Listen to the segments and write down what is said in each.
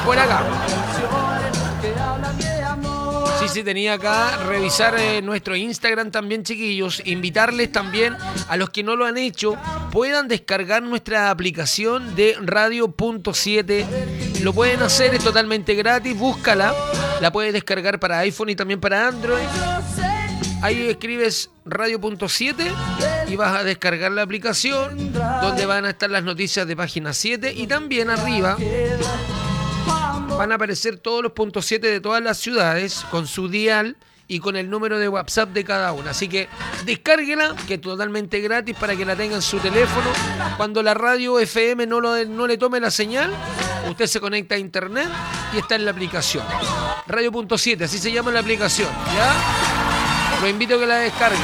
por acá. Sí, tenía acá revisar nuestro Instagram también, chiquillos. Invitarles también a los que no lo han hecho, puedan descargar nuestra aplicación de Radio.7. Lo pueden hacer, es totalmente gratis, búscala. La puedes descargar para iPhone y también para Android. Ahí escribes Radio.7 y vas a descargar la aplicación, donde van a estar las noticias de Página 7 y también arriba van a aparecer todos los puntos 7 de todas las ciudades con su dial y con el número de WhatsApp de cada una. Así que descárguela, que es totalmente gratis para que la tenga en su teléfono. Cuando la radio FM no le tome la señal, usted se conecta a internet y está en la aplicación. Radio.7, así se llama la aplicación, ¿ya? Lo invito a que la descargue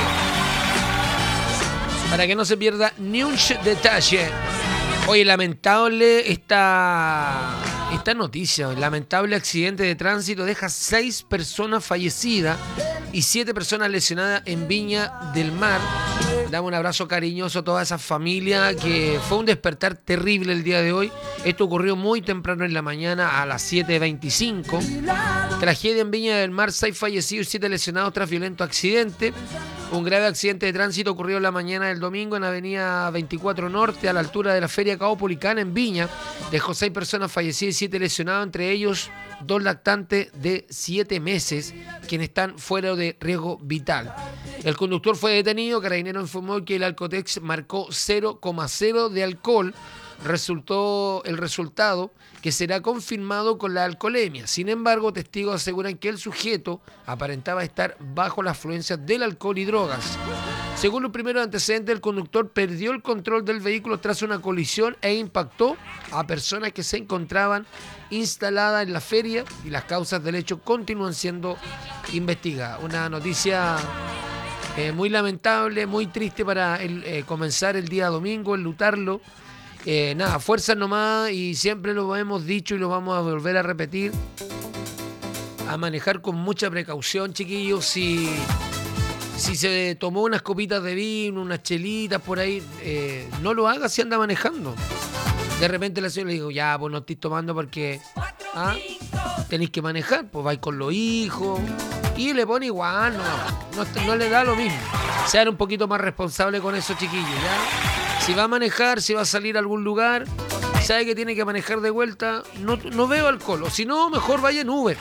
para que no se pierda ni un detalle. Oye, lamentable esta noticia. Lamentable accidente de tránsito deja 6 personas fallecidas y 7 personas lesionadas en Viña del Mar. Damos un abrazo cariñoso a toda esa familia, que fue un despertar terrible el día de hoy. Esto ocurrió muy temprano en la mañana, a las 7:25. Tragedia en Viña del Mar, 6 fallecidos y 7 lesionados tras violento accidente. Un grave accidente de tránsito ocurrió en la mañana del domingo en Avenida 24 Norte, a la altura de la Feria Caupolicana en Viña. Dejó 6 personas fallecidas y 7 lesionados, entre ellos 2 lactantes de 7 meses, quienes están fuera de riesgo vital. El conductor fue detenido. Carabineros informó que el Alcotex marcó 0,0 de alcohol. Resultó el resultado, que será confirmado con la alcoholemia. Sin embargo, testigos aseguran que el sujeto aparentaba estar bajo las influencias del alcohol y drogas. Según los primeros antecedentes, el conductor perdió el control del vehículo tras una colisión e impactó a personas que se encontraban instaladas en la feria, y las causas del hecho continúan siendo investigadas. Una noticia muy lamentable, muy triste para comenzar el día domingo, enlutarlo. Fuerzas nomás, y siempre lo hemos dicho y lo vamos a volver a repetir, a manejar con mucha precaución, chiquillos. Si se tomó unas copitas de vino, unas chelitas por ahí, no lo haga si anda manejando. De repente la señora le digo, ya, pues no estoy tomando porque tenéis que manejar, pues vais con los hijos, y le pone igual, no le da lo mismo. Sean un poquito más responsables con eso, chiquillos, ¿ya? Si va a manejar, si va a salir a algún lugar, sabe que tiene que manejar de vuelta, no veo alcohol. O si no, mejor vaya en Uber.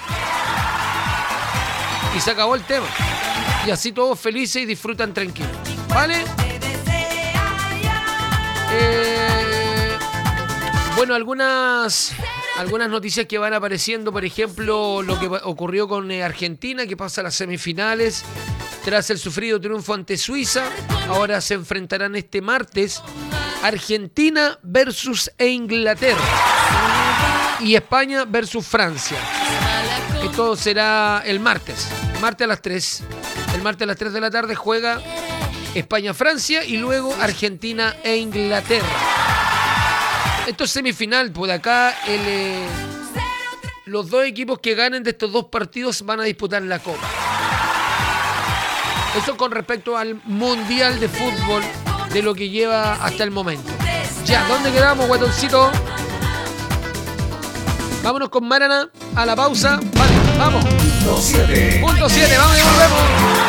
Y se acabó el tema. Y así todos felices y disfrutan tranquilos. ¿Vale? Bueno, algunas noticias que van apareciendo. Por ejemplo, lo que ocurrió con Argentina, que pasa a las semifinales. Tras el sufrido triunfo ante Suiza, ahora se enfrentarán este martes Argentina versus Inglaterra y España versus Francia. Esto será el martes a las 3. El martes a las 3 de la tarde juega España-Francia y luego Argentina e Inglaterra. Esto es semifinal, pues de acá los dos equipos que ganen de estos dos partidos van a disputar la Copa. Eso con respecto al Mundial de Fútbol, de lo que lleva hasta el momento. Ya, ¿dónde quedamos, guatoncito? Vámonos con Marana a la pausa. Vale, vamos. Punto 7. Punto 7, vamos y volvemos.